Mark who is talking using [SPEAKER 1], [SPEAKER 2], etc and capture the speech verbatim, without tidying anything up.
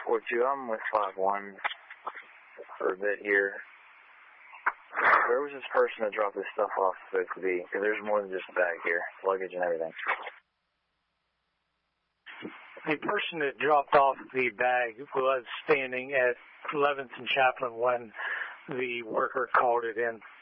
[SPEAKER 1] four two, I'm with five one for a bit here. Where was this person that dropped this stuff off supposed to be? Because there's more than just a bag here, luggage and everything.
[SPEAKER 2] The person that dropped off the bag was standing at eleventh and Chaplain when the worker called it in.